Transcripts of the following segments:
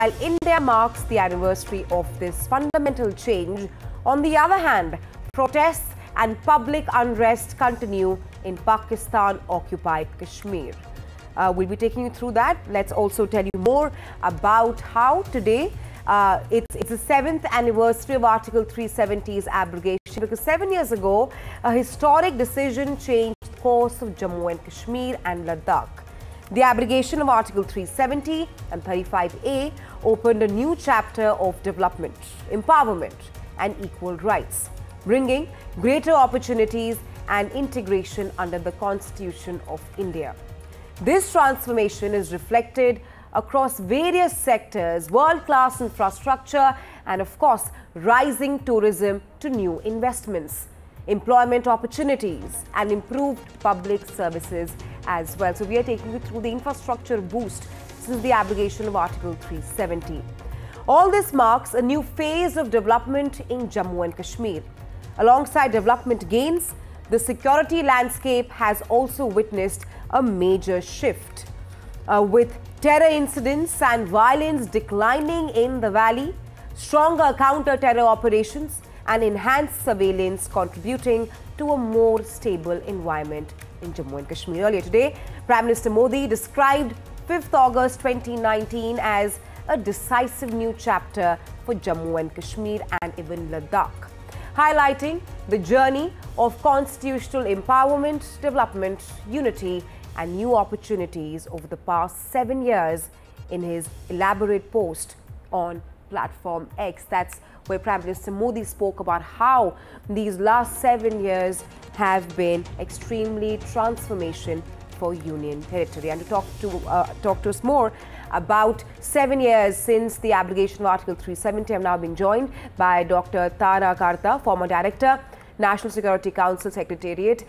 While India marks the anniversary of this fundamental change, on the other hand, protests and public unrest continue in Pakistan-occupied Kashmir. We'll be taking you through that. Let's also tell you more about how today it's the 7th anniversary of Article 370's abrogation, because 7 years ago, a historic decision changed the course of Jammu and Kashmir and Ladakh. The abrogation of Article 370 and 35A opened a new chapter of development, empowerment and equal rights, bringing greater opportunities and integration under the Constitution of India. This transformation is reflected across various sectors, world-class infrastructure and, of course, rising tourism to new investments, employment opportunities and improved public services as well. So we are taking you through the infrastructure boost since the abrogation of Article 370. All this marks a new phase of development in Jammu and Kashmir. Alongside development gains, the security landscape has also witnessed a major shift, with terror incidents and violence declining in the valley, stronger counter-terror operations and enhanced surveillance contributing to a more stable environment in Jammu and Kashmir. Earlier today, Prime Minister Modi described 5th August 2019 as a decisive new chapter for Jammu and Kashmir and even Ladakh, highlighting the journey of constitutional empowerment, development, unity and new opportunities over the past 7 years in his elaborate post on platform X. That's where Prime Minister Modi spoke about how these last 7 years have been extremely transformation for Union Territory. And to talk to us more about 7 years since the abrogation of Article 370, I'm now being joined by Dr. Tara Karta, former Director, National Security Council Secretariat.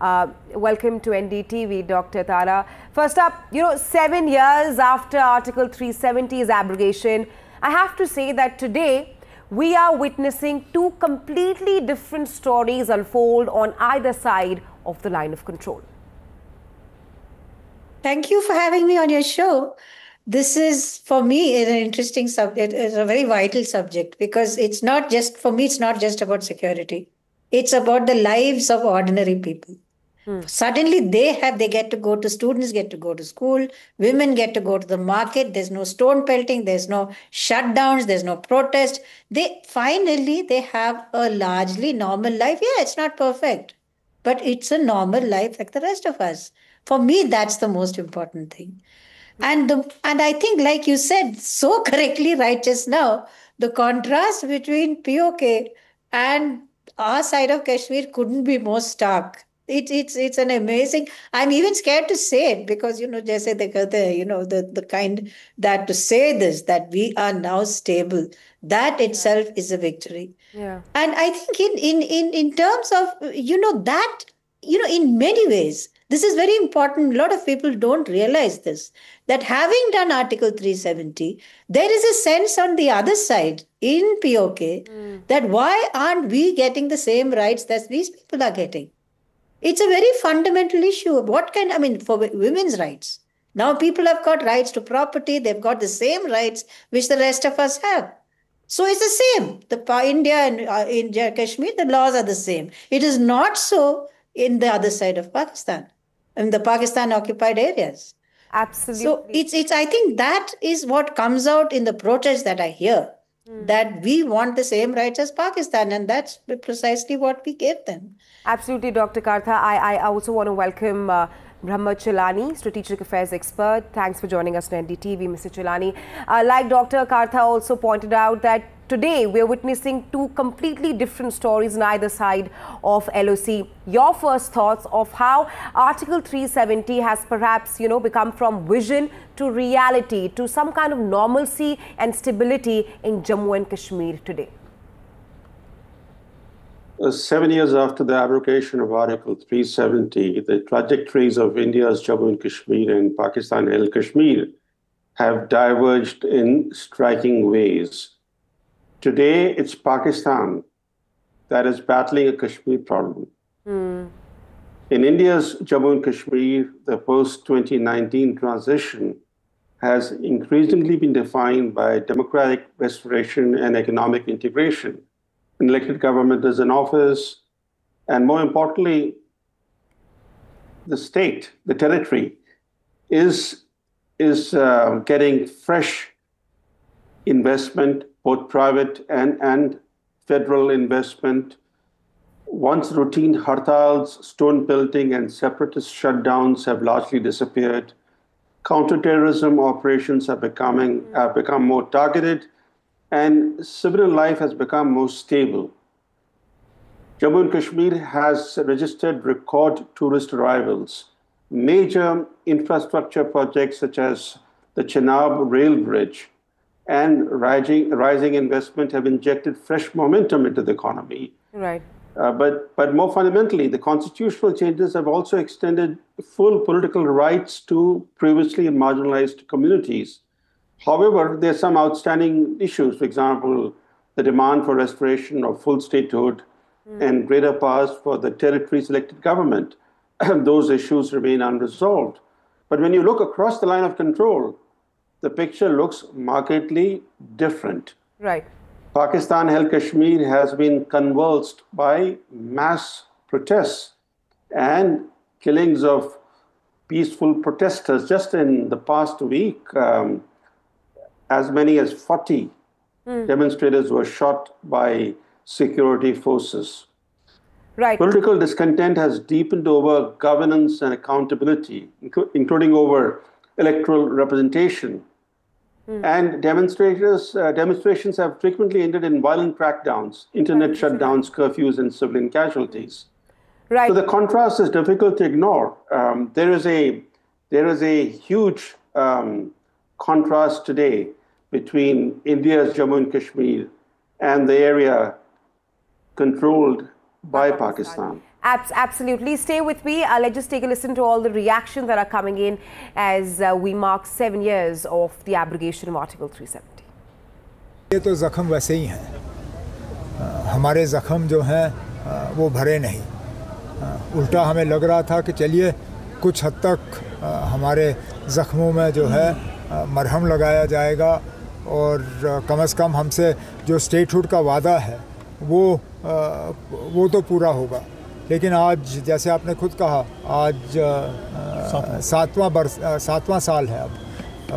Welcome to NDTV, Dr. Tara. First up, 7 years after Article 370's abrogation, I have to say that today we are witnessing two completely different stories unfold on either side of the line of control. Thank you for having me on your show. This is, for me, an interesting subject. It's a very vital subject because it's not just, for me, it's not just about security. It's about the lives of ordinary people. Suddenly they get to go to, students get to go to school, women get to go to the market, there's no stone pelting, there's no shutdowns, there's no protest. They have a largely normal life. Yeah, it's not perfect, but it's a normal life like the rest of us. For me, that's the most important thing. And I think, like you said so correctly right just now, the contrast between POK and our side of Kashmir couldn't be more stark. It's an amazing. I'm even scared to say it because jaise they kehte hain, the kind that to say this, that we are now stable, that itself is a victory. Yeah. And I think in terms of that in many ways this is very important. A lot of people don't realize this, that having done Article 370, there is a sense on the other side in POK that why aren't we getting the same rights that these people are getting? It's a very fundamental issue. For women's rights. Now people have got rights to property. They've got the same rights which the rest of us have. So it's the same. India and in Kashmir, the laws are the same. It is not so in the other side of Pakistan, in the Pakistan occupied areas. Absolutely. So I think that is what comes out in the protests that I hear, that we want the same rights as Pakistan, and that's precisely what we gave them. Absolutely, Dr. Karta. I also want to welcome Brahma Chilani, Strategic Affairs Expert. Thanks for joining us on NDTV, Mr. Chilani. Like Dr. Karta also pointed out that today we're witnessing two completely different stories on either side of LOC. Your first thoughts of how Article 370 has perhaps, become from vision to reality, to some kind of normalcy and stability in Jammu and Kashmir today. 7 years after the abrogation of Article 370, the trajectories of India's Jammu and Kashmir and Pakistan and Kashmir have diverged in striking ways. Today, it's Pakistan that is battling a Kashmir problem. In India's Jammu and Kashmir, the post-2019 transition has increasingly been defined by democratic restoration and economic integration. An elected government is in office, and more importantly, the state, the territory, is getting fresh investment, both private and federal investment. Once routine hartals, stone pelting, and separatist shutdowns have largely disappeared, counterterrorism operations have become more targeted, and civilian life has become more stable. Jammu and Kashmir has registered record tourist arrivals. Major infrastructure projects such as the Chenab Rail Bridge and rising investment have injected fresh momentum into the economy. Right. But more fundamentally, the constitutional changes have also extended full political rights to previously marginalized communities. However, there are some outstanding issues. For example, the demand for restoration of full statehood and greater powers for the territory's elected government. Those issues remain unresolved. But when you look across the line of control, the picture looks markedly different. Right. Pakistan held Kashmir has been convulsed by mass protests and killings of peaceful protesters. Just in the past week, as many as 40 demonstrators were shot by security forces. Right. Political discontent has deepened over governance and accountability, including over electoral representation. And demonstrations have frequently ended in violent crackdowns, internet shutdowns, curfews, and civilian casualties. Right. So the contrast is difficult to ignore. There is a huge contrast today between India's Jammu and Kashmir and the area controlled by Pakistan. Absolutely. Stay with me. Let's just take a listen to all the reactions that are coming in as we mark 7 years of the abrogation of Article 370. ये तो ज़ख्म वैसे ही हैं, हमारे ज़ख्म जो हैं वो भरे नहीं, उल्टा हमें लग रहा था कि चलिए कुछ हद तक हमारे ज़ख्मों में जो है मरहम लगाया जाएगा और कम से कम हमसे जो स्टेटहुड का वादा है वो तो पूरा होगा। लेकिन आज जैसे आपने खुद कहा, आज सातवां साल है, अब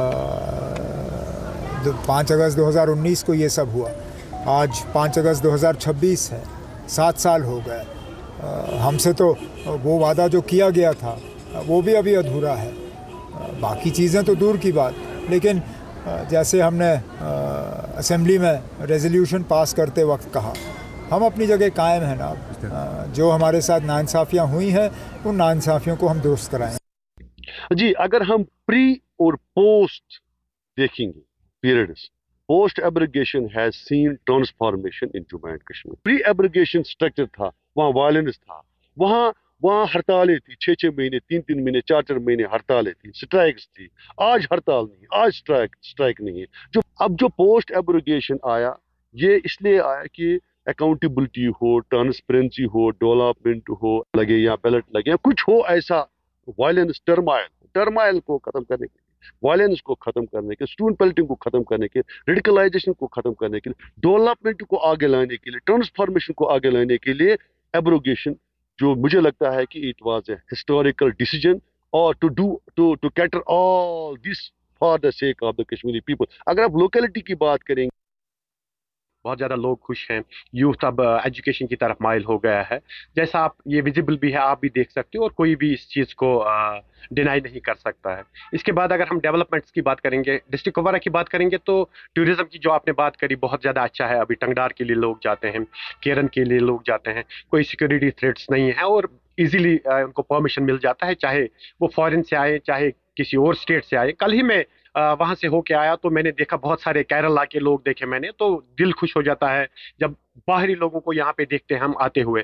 5 अगस्त 2019 को ये सब हुआ, आज 5 अगस्त 2026 है, 7 साल हो गए। हमसे तो वो वादा जो किया गया था वो भी अभी अधूरा है, बाकी चीज़ें तो दूर की बात। लेकिन जैसे हमने असेंबली में रेजोल्यूशन पास करते वक्त कहा, हम अपनी जगह कायम हैं ना, जो हमारे साथ नाइंसाफ़ियाँ हुई हैं उन नाइंसाफ़ियों को हम दुरुस्त कराएं। जी, अगर हम प्री और पोस्ट देखेंगे periods, post abrogation has seen transformation in Jammu and Kashmir. Pre abrogation structure था, वहाँ वायलेंस था, वहाँ हड़तालें थी, 6-6 महीने, 3-3 महीने, 4-4 महीने हड़तालें थी, स्ट्राइक्स थी। आज हड़ताल नहीं, आज स्ट्राइक नहीं है। अब जो पोस्ट एब्रोगेशन आया, ये इसलिए आया कि अकाउंटेबिलिटी हो, ट्रांसपेरेंसी हो, डेवलपमेंट हो, लगे या बैलेट लगे, कुछ हो ऐसा वायलेंस, टर्माइल को खत्म करने के लिए, वायलेंस को खत्म करने के, स्टोन पेल्टिंग को खत्म करने के, रेडिकलाइजेशन को खत्म करने के लिए, डेवलपमेंट को आगे लाने के लिए, ट्रांसफॉर्मेशन को आगे लाने के लिए एब्रोगेशन, जो मुझे लगता है कि it was a historical decision और to cater all this for the sake of the Kashmiri people. अगर आप लोकेलिटी की बात करेंगे, बहुत ज़्यादा लोग खुश हैं, यूथ अब एजुकेशन की तरफ माइल हो गया है, जैसा आप ये विजिबल भी है, आप भी देख सकते हो और कोई भी इस चीज़ को डिनाई नहीं कर सकता है। इसके बाद अगर हम डेवलपमेंट्स की बात करेंगे, डिस्ट्रिक्ट कुपवारा की बात करेंगे, तो टूरिज़्म की जो आपने बात करी बहुत ज़्यादा अच्छा है। अभी टंगडार के लिए लोग जाते हैं, केरन के लिए लोग जाते हैं, कोई सिक्योरिटी थ्रेट्स नहीं है और ईजिली उनको परमिशन मिल जाता है, चाहे वो फॉरेन से आए, चाहे किसी और स्टेट से आए। कल ही मैं वहाँ से होके आया तो मैंने देखा बहुत सारे केरला के लोग देखे मैंने, तो दिल खुश हो जाता है जब बाहरी लोगों को यहाँ पे देखते हैं हम आते हुए।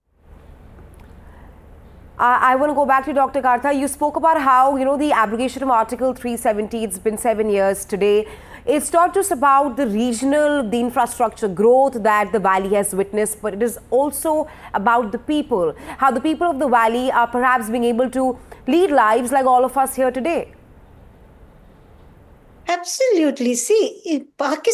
I want to go back to Dr. Kartha. You spoke about how, the abrogation of Article 370, it's been 7 years today. It's not just about the regional, the infrastructure growth that the valley has witnessed, but it is also about the people. How the people of the valley are perhaps being able to lead lives like all of us here today. Absolutely. See, Pakistan